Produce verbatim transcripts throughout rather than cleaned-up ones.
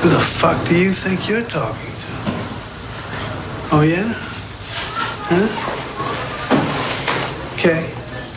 Who the fuck do you think you're talking to? Oh yeah? Huh? Okay.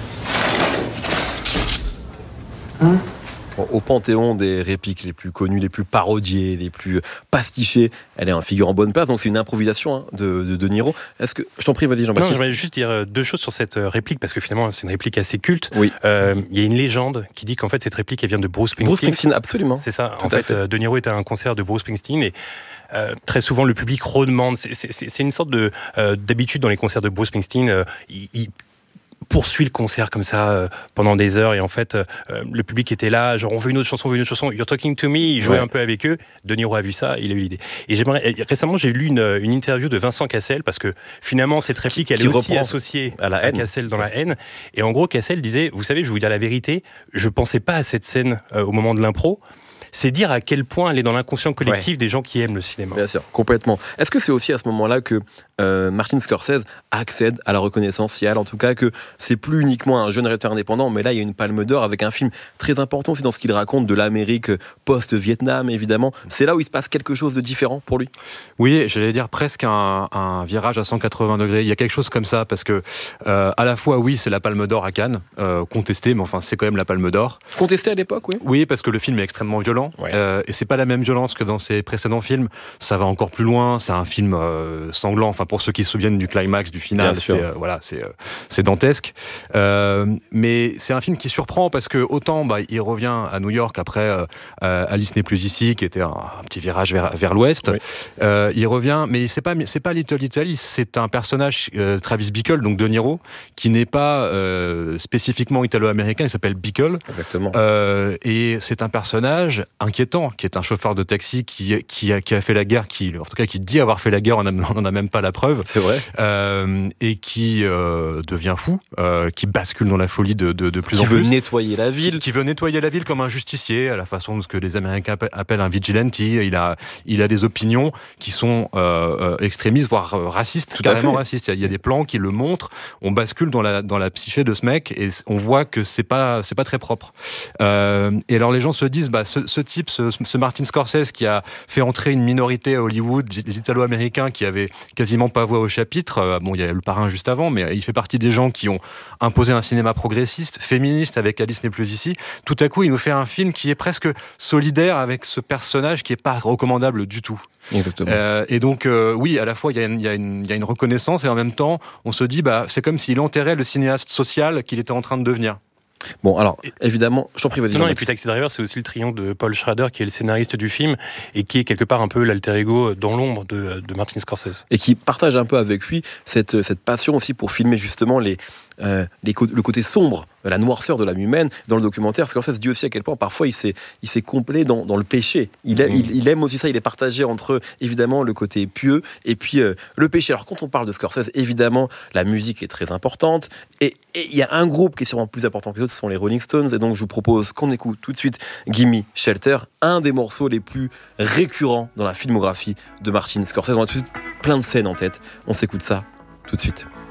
Huh? Au panthéon des répliques les plus connues, les plus parodiées, les plus pastichées, elle est un figure en bonne place, donc c'est une improvisation hein, de, de De Niro. Est-ce que je t'en prie, vas-y Jean-Baptiste. Non, je voulais juste dire deux choses sur cette réplique parce que finalement c'est une réplique assez culte. Oui. Euh, il y a une légende qui dit qu'en fait cette réplique elle vient de Bruce Springsteen. Bruce Springsteen, absolument. C'est ça. Tout en fait, fait, De Niro était à un concert de Bruce Springsteen et Euh, très souvent le public redemande. C'est, c'est, c'est une sorte de euh, d'habitude dans les concerts de Bruce Springsteen. Euh, il, il poursuit le concert comme ça euh, pendant des heures et en fait euh, le public était là, genre on veut une autre chanson, on veut une autre chanson. You're talking to me. Il jouait ouais. un peu avec eux. De Niro a vu ça, il a eu l'idée. Et j'aimerais récemment j'ai lu une, une interview de Vincent Cassel parce que finalement cette réplique elle est aussi associée à la haine. À Cassel dans la haine. Et en gros Cassel disait, vous savez, je vais vous dire la vérité, je pensais pas à cette scène euh, au moment de l'impro. C'est dire à quel point elle est dans l'inconscient collectif ouais. des gens qui aiment le cinéma. Bien sûr, complètement. Est-ce que c'est aussi à ce moment-là que euh, Martin Scorsese accède à la reconnaissance sociale, en tout cas que c'est plus uniquement un jeune réalisateur indépendant, mais là il y a une palme d'or avec un film très important aussi dans ce qu'il raconte de l'Amérique post-Vietnam, évidemment. C'est là où il se passe quelque chose de différent pour lui. Oui, j'allais dire presque un, un virage à cent quatre-vingts degrés. Il y a quelque chose comme ça, parce que euh, à la fois, oui, c'est la palme d'or à Cannes, euh, contestée, mais enfin c'est quand même la palme d'or. Contestée à l'époque, oui. Oui, parce que le film est extrêmement violent. Ouais. Euh, et c'est pas la même violence que dans ses précédents films. Ça va encore plus loin. C'est un film euh, sanglant. Enfin, pour ceux qui se souviennent du climax, du final, c'est euh, voilà, c'est euh, c'est dantesque. Euh, mais c'est un film qui surprend parce que autant bah, il revient à New York après euh, Alice n'est plus ici, qui était un, un petit virage vers vers l'ouest. Oui. Euh, il revient, mais c'est pas c'est pas Little Italy. C'est un personnage euh, Travis Bickle, donc De Niro, qui n'est pas euh, spécifiquement italo-américain. Il s'appelle Bickle. Exactement. Euh, et c'est un personnage inquiétant, qui est un chauffeur de taxi qui, qui, a, qui a fait la guerre, qui, en tout cas qui dit avoir fait la guerre, on n'en a même pas la preuve. C'est vrai. Euh, et qui euh, devient fou, euh, qui bascule dans la folie de, de, de plus qui en plus. Qui veut nettoyer la ville. Qui, qui veut nettoyer la ville comme un justicier, à la façon de ce que les Américains appellent un vigilante. Il a, il a des opinions qui sont euh, extrémistes, voire racistes, tout carrément racistes. Il y, a, il y a des plans qui le montrent, on bascule dans la, dans la psyché de ce mec et on voit que c'est pas, c'est pas très propre. Euh, et alors les gens se disent, bah, ce, ce type, ce, ce Martin Scorsese qui a fait entrer une minorité à Hollywood, les Italo-Américains qui avaient quasiment pas voix au chapitre. Euh, bon, il y a Le Parrain juste avant, mais il fait partie des gens qui ont imposé un cinéma progressiste, féministe avec Alice n'est plus ici. Tout à coup, il nous fait un film qui est presque solidaire avec ce personnage qui est pas recommandable du tout. Exactement. Euh, et donc, euh, oui, à la fois, il y, y, y a une reconnaissance et en même temps, on se dit, bah, c'est comme s'il enterrait le cinéaste social qu'il était en train de devenir. Bon, alors, évidemment, je t'en prie, vas-y. Non, et puis Taxi Driver, c'est aussi le triomphe de Paul Schrader, qui est le scénariste du film, et qui est quelque part un peu l'alter ego dans l'ombre de, de Martin Scorsese. Et qui partage un peu avec lui cette, cette passion aussi pour filmer justement les, euh, les, le côté sombre, la noirceur de l'âme humaine. Dans le documentaire, Scorsese dit aussi à quel point parfois il s'est, il s'est comblé dans, dans le péché. Il aime, mmh. il, il aime aussi ça, il est partagé entre évidemment le côté pieux et puis euh, le péché. Alors quand on parle de Scorsese, évidemment, la musique est très importante, et il y a un groupe qui est sûrement plus important que les autres, ce sont les Rolling Stones, et donc je vous propose qu'on écoute tout de suite Gimme Shelter, un des morceaux les plus récurrents dans la filmographie de Martin Scorsese. On a tous plein de scènes en tête, on s'écoute ça tout de suite.